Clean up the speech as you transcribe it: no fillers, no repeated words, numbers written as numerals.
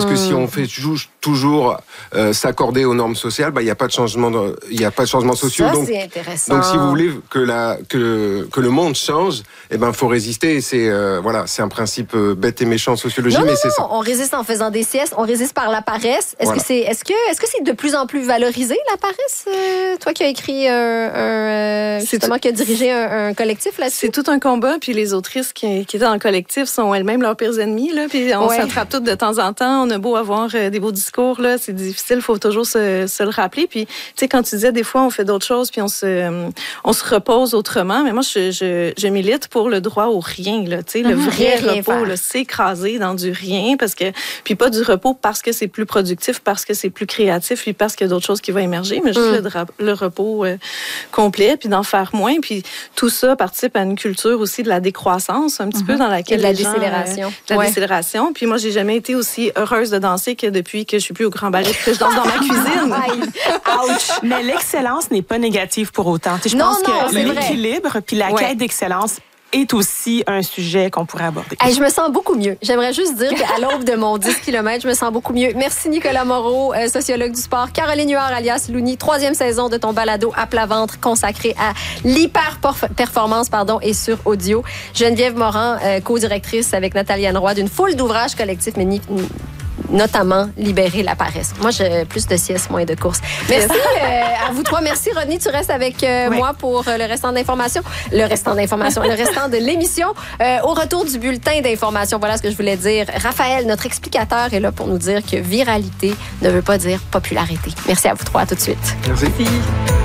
Parce que si on fait toujours s'accorder aux normes sociales, il n'y a pas de changement, sociaux. Ça, donc, c'est intéressant. Donc, si vous voulez que le monde change, faut résister. C'est un principe bête et méchant en sociologie, mais c'est ça. On résiste en faisant des siestes, on résiste par la paresse. Est-ce que c'est de plus en plus valorisé, la paresse? Toi qui as écrit justement, qui a dirigé un collectif là-dessus. C'est tout un combat, puis les autrices qui étaient dans le collectif sont elles-mêmes leurs pires ennemis, là, puis on s'attrape toutes de temps en temps. On a beau avoir des beaux discours, là, c'est difficile, il faut toujours se le rappeler. Puis, tu sais, quand tu disais, des fois, on fait d'autres choses, puis on se repose autrement, mais moi, je milite pour le droit au rien, là, tu sais, le vrai repos, là, s'écraser dans du rien, puis pas du repos parce que c'est plus productif, parce que c'est plus créatif, puis parce qu'il y a d'autres choses qui vont émerger, mais juste le repos complet, puis d'en faire moins. Puis tout ça participe à une culture aussi de la décroissance, un petit peu dans laquelle de la décélération. Décélération. Puis moi, j'ai jamais été aussi heureuse de danser que depuis que je suis plus au Grand Ballet, que je danse dans ma cuisine. Ouch! Mais l'excellence n'est pas négative pour autant. Je pense que l'équilibre puis la quête d'excellence est aussi un sujet qu'on pourrait aborder. Hey, je me sens beaucoup mieux. J'aimerais juste dire qu'à l'aube de mon 10 km, je me sens beaucoup mieux. Merci Nicolas Moreau, sociologue du sport. Caroline Huard, alias Louni, 3e saison de ton balado à plat ventre consacré à l'hyper-performance et sur audio. Geneviève Morin, co-directrice avec Nathalie Anne Roy d'une foule d'ouvrages collectifs, mais notamment libérer la paresse. Moi, j'ai plus de siestes, moins de courses. Merci à vous trois. Merci, Rodney. Tu restes avec moi pour le restant d'informations. Le restant de l'émission. Au retour du bulletin d'information, voilà ce que je voulais dire. Raphaël, notre explicateur, est là pour nous dire que viralité ne veut pas dire popularité. Merci à vous trois. À tout de suite. Merci.